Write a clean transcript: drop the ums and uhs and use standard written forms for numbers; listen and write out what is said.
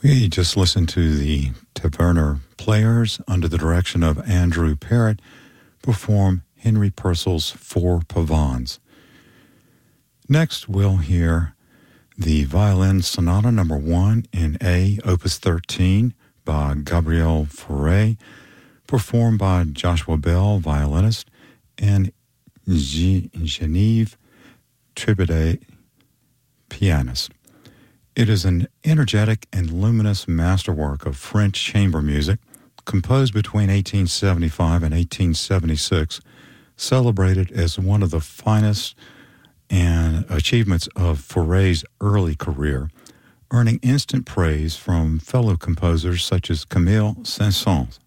We just listened to the Taverner Players under the direction of Andrew Parrott perform Henry Purcell's Four Pavans. Next, we'll hear the Violin Sonata No. 1 in A, Opus 13 by Gabriel Fauré, performed by Joshua Bell, violinist, and Genevieve Tribidet, pianist. It is an energetic and luminous masterwork of French chamber music, composed between 1875 and 1876, celebrated as one of the finest and achievements of Fauré's early career, earning instant praise from fellow composers such as Camille Saint-Saëns.